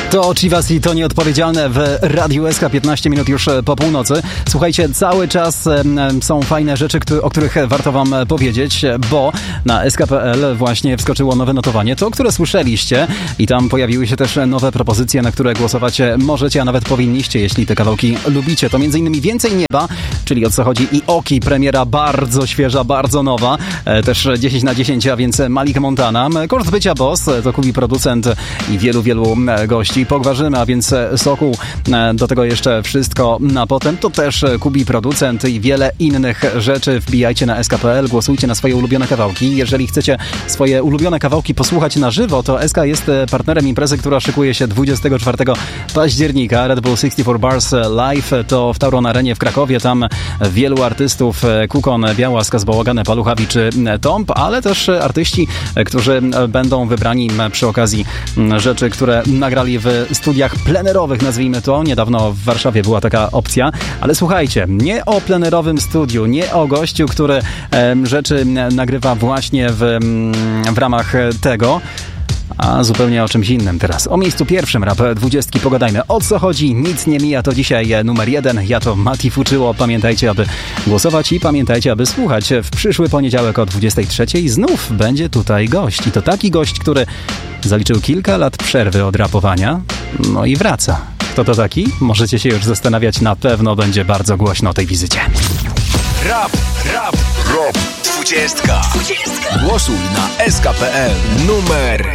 To Chivas i to nieodpowiedzialne w Radiu SK, 15 minut już po północy. Słuchajcie, cały czas są fajne rzeczy, o których warto wam powiedzieć, bo na sk.pl właśnie wskoczyło nowe notowanie, to które słyszeliście i tam pojawiły się też nowe propozycje, na które głosować możecie, a nawet powinniście, jeśli te kawałki lubicie. To m.in. Więcej Nieba, czyli O co chodzi i Oki, premiera bardzo świeża, bardzo nowa, też 10 na 10, a więc Malik Montana. Koszt bycia boss, to Kubi producent i wielu gości. Pogwarzymy, a więc Sokół, do tego jeszcze Wszystko na potem, to też Kubi producent i wiele innych rzeczy. Wbijajcie na sk.pl, głosujcie na swoje ulubione kawałki. Jeżeli chcecie swoje ulubione kawałki posłuchać na żywo, to SK jest partnerem imprezy, która szykuje się 24 października. Red Bull 64 Bars Live to w Tauron Arenie w Krakowie. Tam wielu artystów, Kukon, Białas, Bałagany, Paluchawi czy Tomp, ale też artyści, którzy będą wybrani przy okazji rzeczy, które nagrali w studiach plenerowych, nazwijmy to. Niedawno w Warszawie była taka opcja, ale słuchajcie, nie o plenerowym studiu, nie o gościu, który rzeczy nagrywa właśnie w ramach tego, a zupełnie o czymś innym teraz. O miejscu pierwszym Rap 20 pogadajmy. O co chodzi? Nic nie mija, to dzisiaj numer 1. Ja to Mati Fuczyło. Pamiętajcie, aby głosować i pamiętajcie, aby słuchać. W przyszły poniedziałek o 23 znów będzie tutaj gość. I to taki gość, który zaliczył kilka lat przerwy od rapowania, no i wraca. Kto to taki? Możecie się już zastanawiać, na pewno będzie bardzo głośno o tej wizycie. Rap 20. Głosuj na sk.pl numer